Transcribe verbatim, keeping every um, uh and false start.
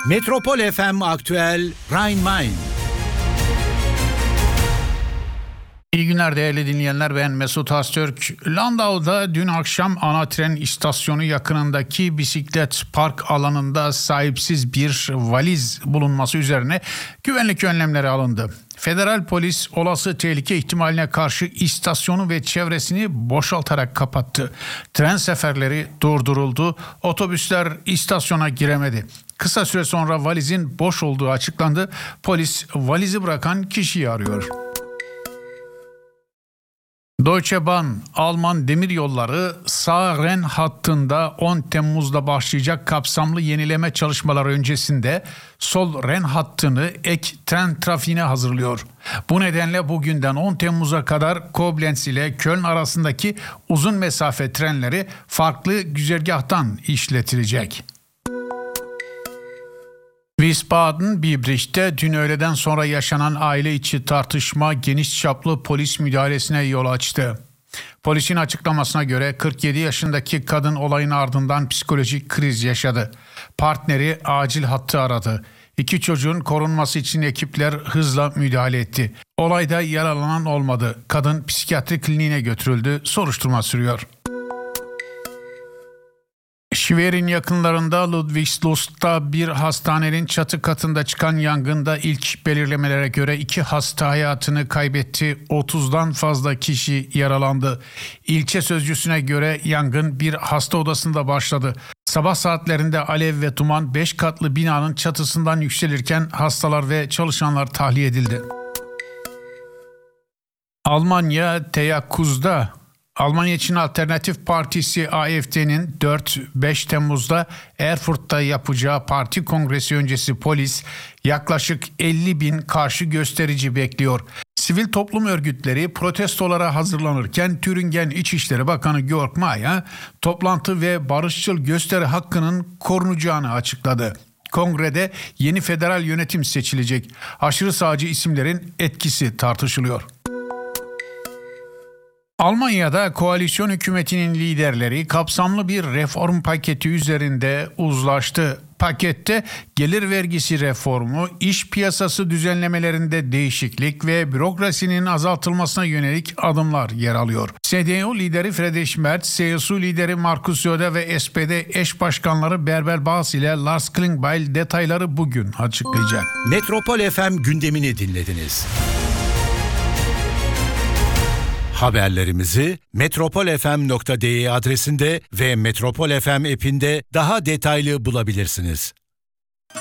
Metropol F M Aktüel Rhein-Main. İyi günler değerli dinleyenler, ben Mesut Öztürk. Landau'da dün akşam ana tren istasyonu yakınındaki bisiklet park alanında sahipsiz bir valiz bulunması üzerine güvenlik önlemleri alındı. Federal polis olası tehlike ihtimaline karşı istasyonu ve çevresini boşaltarak kapattı. Tren seferleri durduruldu, otobüsler istasyona giremedi. Kısa süre sonra valizin boş olduğu açıklandı. Polis valizi bırakan kişiyi arıyor. Deutsche Bahn, Alman demiryolları sağ Ren hattında on Temmuz'da başlayacak kapsamlı yenileme çalışmaları öncesinde sol Ren hattını ek tren trafiğine hazırlıyor. Bu nedenle bugünden on Temmuz'a kadar Koblenz ile Köln arasındaki uzun mesafe trenleri farklı güzergahtan işletilecek. Wiesbaden-Biebrich'te dün öğleden sonra yaşanan aile içi tartışma geniş çaplı polis müdahalesine yol açtı. Polisin açıklamasına göre kırk yedi yaşındaki kadın olayın ardından psikolojik kriz yaşadı. Partneri acil hattı aradı. İki çocuğun korunması için ekipler hızla müdahale etti. Olayda yaralanan olmadı. Kadın psikiyatri kliniğine götürüldü. Soruşturma sürüyor. Schwerin yakınlarında Ludwigslust'ta bir hastanenin çatı katında çıkan yangında ilk belirlemelere göre iki hasta hayatını kaybetti. otuzdan fazla kişi yaralandı. İlçe sözcüsüne göre yangın bir hasta odasında başladı. Sabah saatlerinde alev ve duman beş katlı binanın çatısından yükselirken hastalar ve çalışanlar tahliye edildi. Almanya teyakkuzda. Almanya için Alternatif Partisi A F D'nin dört beş Temmuz'da Erfurt'ta yapacağı parti kongresi öncesi polis yaklaşık elli bin karşı gösterici bekliyor. Sivil toplum örgütleri protestolara hazırlanırken Thüringen İçişleri Bakanı Georg Mayer toplantı ve barışçıl gösteri hakkının korunacağını açıkladı. Kongrede yeni federal yönetim seçilecek. Aşırı sağcı isimlerin etkisi tartışılıyor. Almanya'da koalisyon hükümetinin liderleri kapsamlı bir reform paketi üzerinde uzlaştı. Pakette gelir vergisi reformu, iş piyasası düzenlemelerinde değişiklik ve bürokrasinin azaltılmasına yönelik adımlar yer alıyor. C D U lideri Friedrich Merz, C S U lideri Markus Söder ve S P D eş başkanları Bärbel Bas ile Lars Klingbeil detayları bugün açıklayacak. Metropol F M gündemini dinlediniz. Haberlerimizi metropol f m nokta d e adresinde ve Metropol F M app'inde daha detaylı bulabilirsiniz.